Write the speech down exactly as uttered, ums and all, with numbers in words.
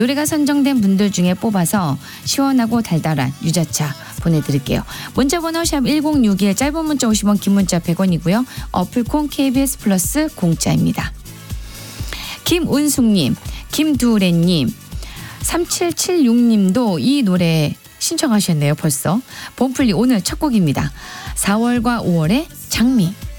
노래가 선정된 분들 중에 뽑아서 시원하고 달달한 유자차 보내드릴게요. 문자번호 샵 일공육일, 짧은 문자 오십 원, 긴 문자 백 원이고요. 어플콘 케이비에스 플러스 공짜입니다. 김운숙님, 김두래님, 삼칠칠육님도 이 노래 신청하셨네요. 벌써 봄풀리 오늘 첫 곡입니다. 사월과 오월의 장미.